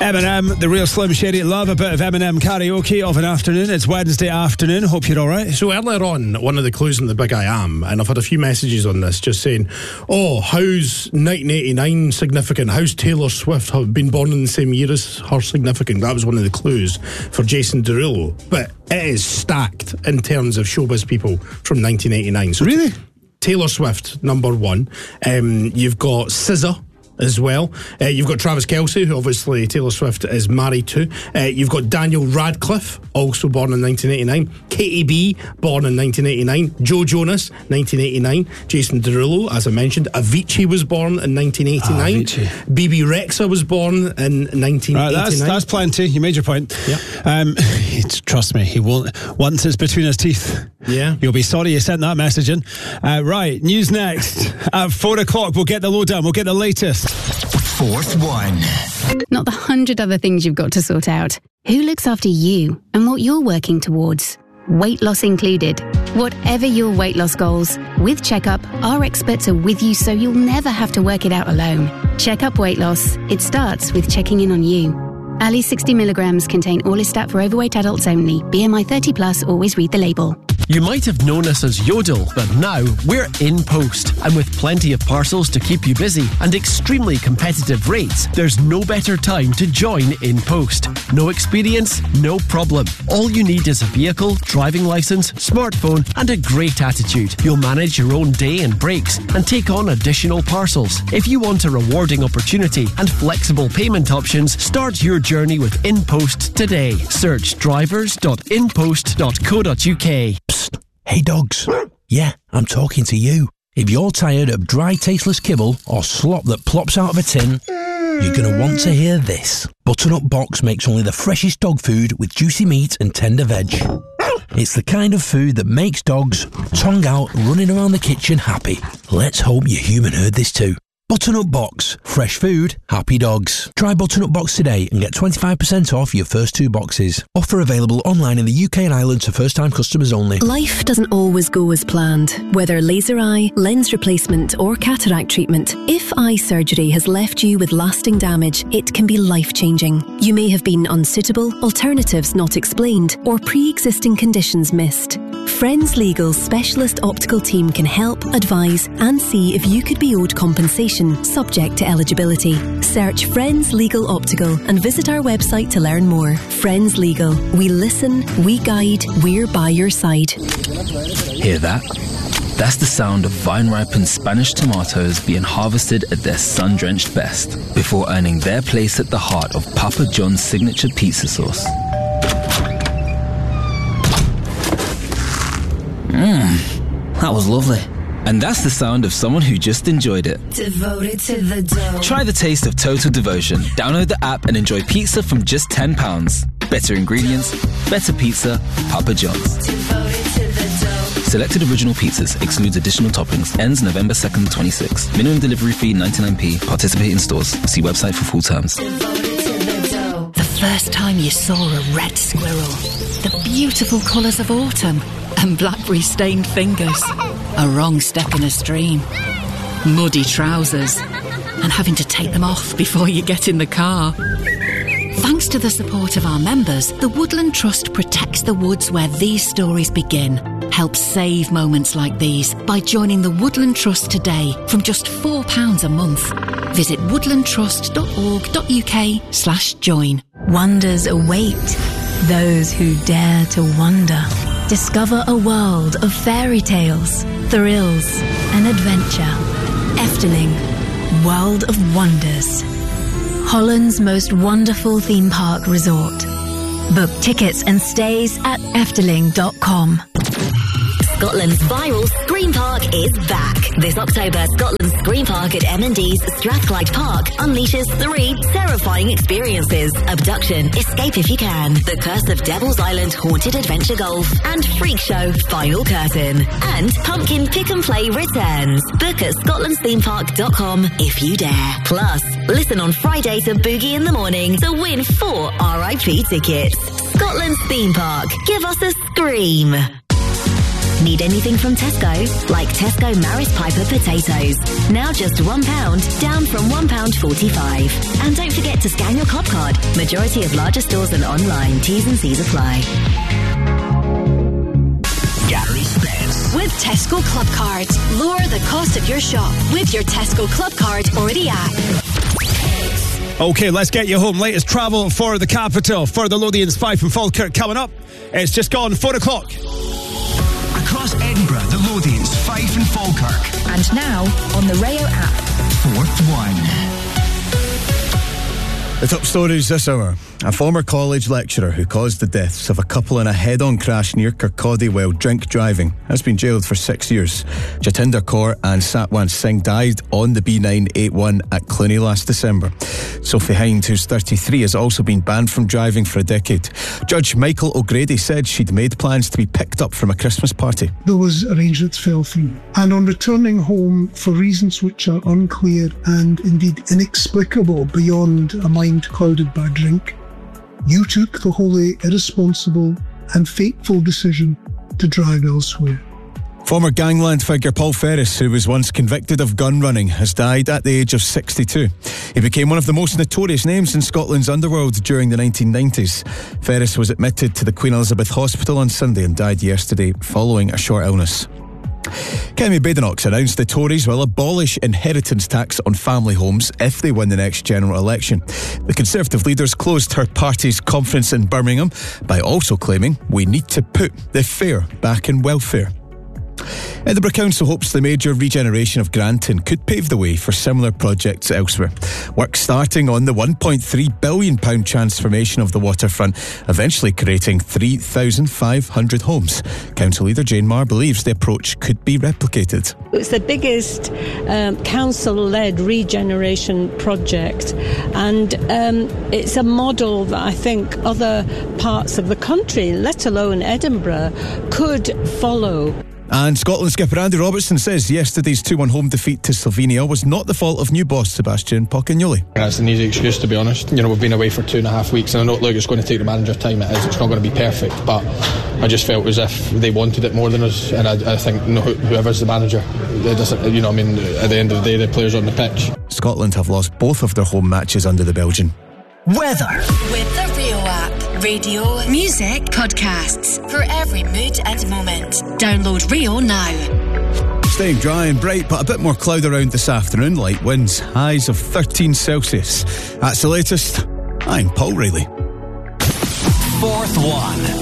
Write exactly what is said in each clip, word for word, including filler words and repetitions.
Eminem, the real Slim Shady. Love a bit of Eminem karaoke of an afternoon. It's Wednesday afternoon. Hope you're all right. So earlier on, one of the clues in the Big I Am, and I've had a few messages on this just saying, oh, how's nineteen eighty-nine significant? How's Taylor Swift have been born in the same year as her significant? That was one of the clues for Jason Derulo. But it is stacked in terms of showbiz people from nineteen eighty-nine. So really? T- Taylor Swift, number one. Um, you've got S Z A as well. Uh, you've got Travis Kelce, who obviously Taylor Swift is married to. Uh, you've got Daniel Radcliffe, also born in nineteen eighty-nine. Katie B, born in nineteen eighty-nine. Joe Jonas, nineteen eighty-nine. Jason Derulo, as I mentioned. Avicii was born in nineteen eighty-nine. Ah, B B Rexa was born in nineteen eighty-nine. Right, that's, that's plenty. You made your point. Yeah. Um, trust me, he won't. Once it's between his teeth, yeah, you'll be sorry you sent that message in. Uh, right, news next. At four o'clock, we'll get the lowdown. We'll get the latest. Fourth one. Not the hundred other things you've got to sort out. Who looks after you and what you're working towards? Weight loss included. Whatever your weight loss goals, with Checkup, our experts are with you so you'll never have to work it out alone. Checkup Weight Loss. It starts with checking in on you. Ali sixty milligrams contain Orlistat for overweight adults only. B M I thirty plus, always read the label. You might have known us as Yodel, but now we're in post. And with plenty of parcels to keep you busy and extremely competitive rates, there's no better time to join in post. No experience, no problem. All you need is a vehicle, driving licence, smartphone and a great attitude. You'll manage your own day and breaks and take on additional parcels. If you want a rewarding opportunity and flexible payment options, start your journey with InPost today. Search drivers dot inpost dot co dot uk. Hey dogs, yeah, I'm talking to you. If you're tired of dry, tasteless kibble or slop that plops out of a tin, you're going to want to hear this. Butternut Box makes only the freshest dog food with juicy meat and tender veg. It's the kind of food that makes dogs, tongue out, running around the kitchen happy. Let's hope your human heard this too. Butternut Box. Fresh food, happy dogs. Try Butternut Box today and get twenty-five percent off your first two boxes. Offer available online in the U K and Ireland to first-time customers only. Life doesn't always go as planned. Whether laser eye, lens replacement or cataract treatment, if eye surgery has left you with lasting damage, it can be life-changing. You may have been unsuitable, alternatives not explained, or pre-existing conditions missed. Friends Legal's specialist optical team can help, advise and see if you could be owed compensation subject to eligibility. Search Friends Legal Optical and visit our website to learn more. Friends Legal. We listen, we guide, we're by your side. Hear that? That's the sound of vine-ripened Spanish tomatoes being harvested at their sun-drenched best before earning their place at the heart of Papa John's signature pizza sauce. Mmm, that was lovely. And that's the sound of someone who just enjoyed it. Devoted to the dough. Try the taste of Total Devotion. Download the app and enjoy pizza from just ten pounds. Better ingredients, better pizza, Papa John's. Devoted to the dough. Selected original pizzas, excludes additional toppings. Ends November second, twenty-six. Minimum delivery fee ninety-nine p. Participate in stores. See website for full terms. Devoted to the dough. The first time you saw a red squirrel. The beautiful colours of autumn. And blackberry-stained fingers. A wrong step in a stream. Muddy trousers. And having to take them off before you get in the car. Thanks to the support of our members, the Woodland Trust protects the woods where these stories begin. Help save moments like these by joining the Woodland Trust today from just four pounds a month. Visit woodlandtrust dot org dot uk slash join. Wonders await those who dare to wonder. Discover a world of fairy tales, thrills, and adventure. Efteling, World of Wonders. Holland's most wonderful theme park resort. Book tickets and stays at efteling dot com. Scotland's viral Scream Park is back. This October, Scotland's Scream Park at M and D's Strathclyde Park unleashes three terrifying experiences. Abduction, Escape If You Can, The Curse of Devil's Island Haunted Adventure Golf, and Freak Show Final Curtain. And Pumpkin Pick and Play returns. Book at scotlands theme park dot com if you dare. Plus, listen on Friday to Boogie in the Morning to win four R I P tickets. Scotland's Theme Park. Give us a scream. Need anything from Tesco? Like Tesco Maris Piper potatoes. Now just one pound, down from one pound forty-five. And don't forget to scan your Club card. Majority of larger stores and online. T's and C's apply. Gary Spence. With Tesco Club Cards, lower the cost of your shop with your Tesco Club Card or the app. Okay, let's get you home. Latest travel for the capital, for the Lothians, Fife and Falkirk coming up. It's just gone four o'clock. Across Edinburgh, the Lothians, Fife and Falkirk. And now on the Rayo app. Fourth one. The top stories this hour. A former college lecturer who caused the deaths of a couple in a head-on crash near Kirkcaldy while drink driving has been jailed for six years. Jatinder Kaur and Satwan Singh died on the B nine eighty-one at Clooney last December. Sophie Hind, who's thirty-three, has also been banned from driving for a decade. Judge Michael O'Grady said she'd made plans to be picked up from a Christmas party. Those arrangements fell through. And on returning home, for reasons which are unclear and indeed inexplicable beyond a mind clouded by drink, you took the wholly irresponsible and fateful decision to drive elsewhere. Former gangland figure Paul Ferris, who was once convicted of gun running, has died at the age of sixty-two. He became one of the most notorious names in Scotland's underworld during the nineteen nineties. Ferris was admitted to the Queen Elizabeth Hospital on Sunday and died yesterday following a short illness. Kemi Badenoch announced the Tories will abolish inheritance tax on family homes if they win the next general election. The Conservative leaders closed her party's conference in Birmingham by also claiming we need to put the fair back in welfare. Edinburgh Council hopes the major regeneration of Granton could pave the way for similar projects elsewhere. Work starting on the one point three billion pounds transformation of the waterfront, eventually creating three thousand five hundred homes. Council leader Jane Marr believes the approach could be replicated. It's the biggest um, council-led regeneration project, and um, it's a model that I think other parts of the country, let alone Edinburgh, could follow. And Scotland skipper Andy Robertson says yesterday's two one home defeat to Slovenia was not the fault of new boss Sebastian Pocagnoli. That's an easy excuse, to be honest. You know, we've been away for two and a half weeks, and I know, look, it's going to take the manager time. It is. It's not going to be perfect, but I just felt as if they wanted it more than us, and I, I think you know, whoever's the manager, it doesn't. You know, I mean, at the end of the day, the players on the pitch. Scotland have lost both of their home matches under the Belgian. Weather. With the Rayo app. Radio, music, podcasts for every mood and moment. Download Rayo now. Staying dry and bright, but a bit more cloud around this afternoon. Light winds, highs of thirteen Celsius. That's the latest. I'm Paul Reilly. Fourth one.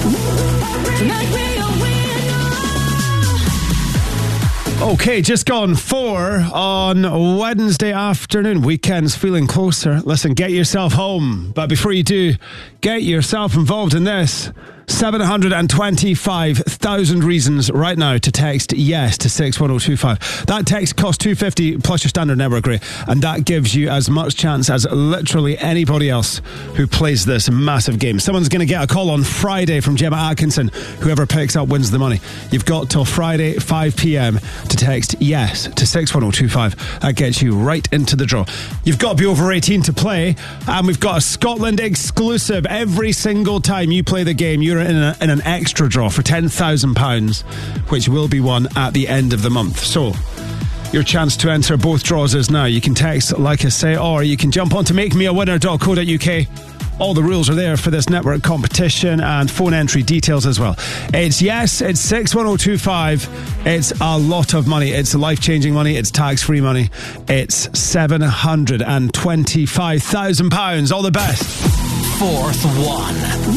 Okay, just gone four on Wednesday afternoon. Weekend's feeling closer. Listen, get yourself home. But before you do, get yourself involved in this. seven hundred twenty-five thousand reasons right now to text yes to six one oh two five. That text costs two dollars fifty plus your standard network rate, and that gives you as much chance as literally anybody else who plays this massive game. Someone's going to get a call on Friday from Gemma Atkinson. Whoever picks up wins the money. You've got till Friday five p.m. to text yes to six one oh two five. That gets you right into the draw. You've got to be over eighteen to play, and we've got a Scotland exclusive. Every single time you play the game, you're in, a, in an extra draw for ten thousand pounds, which will be won at the end of the month. So your chance to enter both draws is now. You can text, like I say, or you can jump on to make me a winner dot co dot uk. All the rules are there for this network competition, and phone entry details as well. It's yes, it's six one oh two five. It's a lot of money. It's life-changing money. It's tax-free money. It's seven hundred twenty-five thousand pounds. All the best. Fourth one.